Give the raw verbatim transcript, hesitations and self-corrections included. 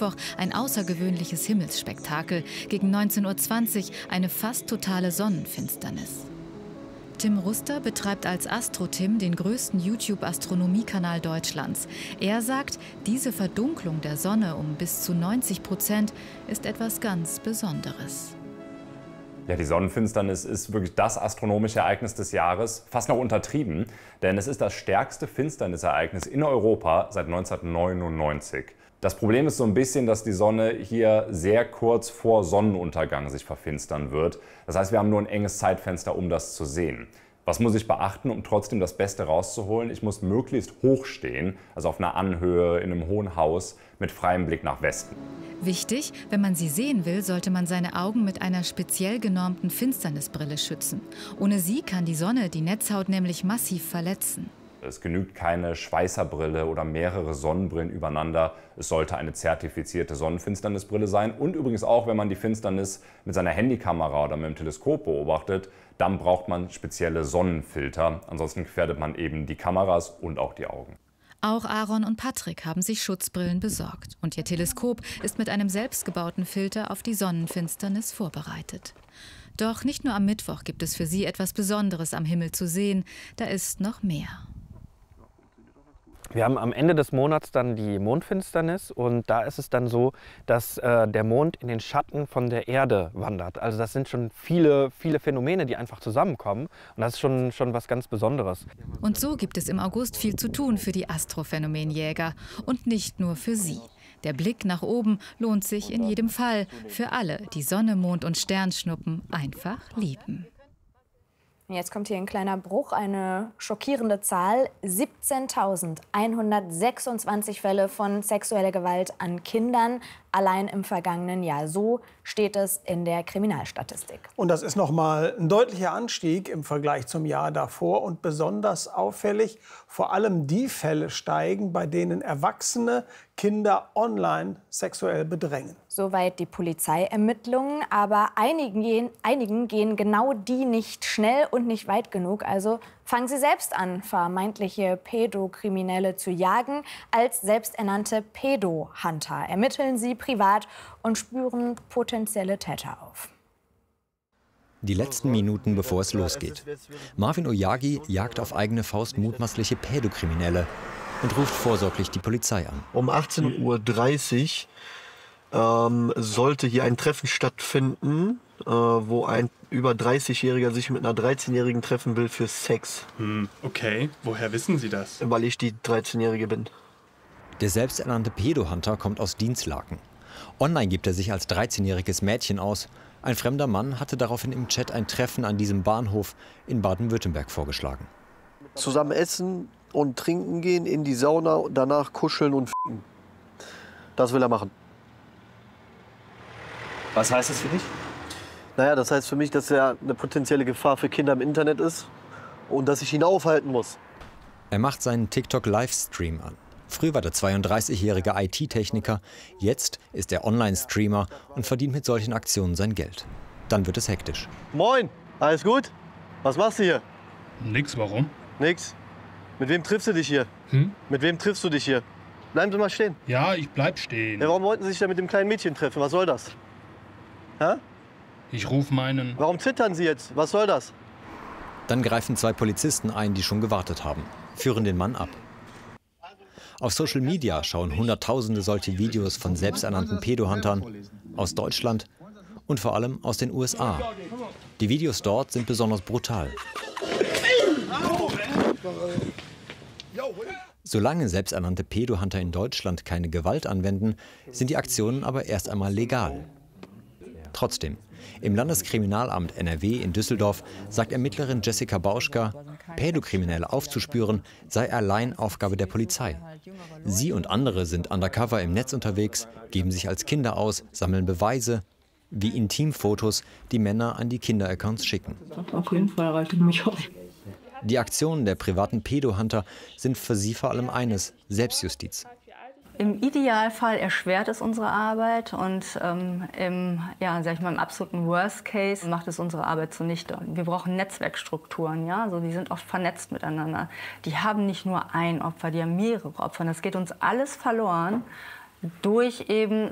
Mittwoch ein außergewöhnliches Himmelsspektakel. Gegen neunzehn Uhr zwanzig eine fast totale Sonnenfinsternis. Tim Ruster betreibt als AstroTim den größten YouTube-Astronomiekanal Deutschlands. Er sagt, diese Verdunklung der Sonne um bis zu neunzig Prozent ist etwas ganz Besonderes. Ja, die Sonnenfinsternis ist wirklich das astronomische Ereignis des Jahres, fast noch untertrieben, denn es ist das stärkste Finsternisereignis in Europa seit neunzehnhundertneunundneunzig. Das Problem ist so ein bisschen, dass die Sonne hier sehr kurz vor Sonnenuntergang sich verfinstern wird. Das heißt, wir haben nur ein enges Zeitfenster, um das zu sehen. Was muss ich beachten, um trotzdem das Beste rauszuholen? Ich muss möglichst hoch stehen, also auf einer Anhöhe, in einem hohen Haus, mit freiem Blick nach Westen. Wichtig, wenn man sie sehen will, sollte man seine Augen mit einer speziell genormten Finsternisbrille schützen. Ohne sie kann die Sonne die Netzhaut nämlich massiv verletzen. Es genügt keine Schweißerbrille oder mehrere Sonnenbrillen übereinander. Es sollte eine zertifizierte Sonnenfinsternisbrille sein. Und übrigens auch, wenn man die Finsternis mit seiner Handykamera oder mit dem Teleskop beobachtet, dann braucht man spezielle Sonnenfilter. Ansonsten gefährdet man eben die Kameras und auch die Augen. Auch Aaron und Patrick haben sich Schutzbrillen besorgt. Und ihr Teleskop ist mit einem selbstgebauten Filter auf die Sonnenfinsternis vorbereitet. Doch nicht nur am Mittwoch gibt es für sie etwas Besonderes am Himmel zu sehen. Da ist noch mehr. Wir haben am Ende des Monats dann die Mondfinsternis und da ist es dann so, dass äh, der Mond in den Schatten von der Erde wandert. Also das sind schon viele, viele Phänomene, die einfach zusammenkommen und das ist schon, schon was ganz Besonderes. Und so gibt es im August viel zu tun für die Astrophänomenjäger und nicht nur für sie. Der Blick nach oben lohnt sich in jedem Fall für alle, die Sonne, Mond und Sternschnuppen einfach lieben. Jetzt kommt hier ein kleiner Bruch, eine schockierende Zahl. siebzehntausendeinhundertsechsundzwanzig Fälle von sexueller Gewalt an Kindern allein im vergangenen Jahr. So steht es in der Kriminalstatistik. Und das ist noch mal ein deutlicher Anstieg im Vergleich zum Jahr davor. Und besonders auffällig, vor allem die Fälle steigen, bei denen Erwachsene Kinder online sexuell bedrängen. Soweit die Polizeiermittlungen. Aber einigen gehen, einigen gehen genau die nicht schnell und nicht weit genug. Also fangen sie selbst an, vermeintliche Pädokriminelle zu jagen. Als selbsternannte Pädo-Hunter ermitteln sie privat und spüren potenzielle Täter auf. Die letzten Minuten, bevor es losgeht. Marvin Oyagi jagt auf eigene Faust mutmaßliche Pädokriminelle und ruft vorsorglich die Polizei an. Um achtzehn Uhr dreißig ähm, sollte hier ein Treffen stattfinden, äh, wo ein über dreißigjähriger sich mit einer dreizehnjährigen treffen will für Sex. Hm, okay, woher wissen Sie das? Weil ich die dreizehnjährige bin. Der selbsternannte Pädo-Hunter kommt aus Dinslaken. Online gibt er sich als dreizehnjähriges Mädchen aus. Ein fremder Mann hatte daraufhin im Chat ein Treffen an diesem Bahnhof in Baden-Württemberg vorgeschlagen. Zusammen essen und trinken gehen, in die Sauna, und danach kuscheln und f***en. Das will er machen. Was heißt das für dich? Naja, das heißt für mich, dass er eine potenzielle Gefahr für Kinder im Internet ist und dass ich ihn aufhalten muss. Er macht seinen TikTok-Livestream an. Früher war der zweiunddreißigjährige I T-Techniker, jetzt ist er Online-Streamer und verdient mit solchen Aktionen sein Geld. Dann wird es hektisch. Moin, alles gut? Was machst du hier? Nix, warum? Nix. Mit wem triffst du dich hier? Hm? Mit wem triffst du dich hier? Bleiben Sie mal stehen. Ja, ich bleib stehen. Ja, warum wollten Sie sich da mit dem kleinen Mädchen treffen? Was soll das? Hä? Ich ruf meinen... Warum zittern Sie jetzt? Was soll das? Dann greifen zwei Polizisten ein, die schon gewartet haben, führen den Mann ab. Auf Social Media schauen Hunderttausende solche Videos von selbsternannten Pädo-Huntern aus Deutschland und vor allem aus den U S A. Die Videos dort sind besonders brutal. Solange selbsternannte Pädo-Hunter in Deutschland keine Gewalt anwenden, sind die Aktionen aber erst einmal legal. Trotzdem, im Landeskriminalamt N R W in Düsseldorf sagt Ermittlerin Jessica Bauschka, Pädokriminelle aufzuspüren sei allein Aufgabe der Polizei. Sie und andere sind undercover im Netz unterwegs, geben sich als Kinder aus, sammeln Beweise, wie Intimfotos, die Männer an die Kinderaccounts schicken. Auf jeden Fall reicht mich auch. Die Aktionen der privaten Pädo-Hunter sind für sie vor allem eines: Selbstjustiz. Im Idealfall erschwert es unsere Arbeit und ähm, im, ja, sag ich mal, im absoluten Worst Case macht es unsere Arbeit zunichte. Wir brauchen Netzwerkstrukturen, ja, also die sind oft vernetzt miteinander. Die haben nicht nur ein Opfer, die haben mehrere Opfer. Das geht uns alles verloren durch eben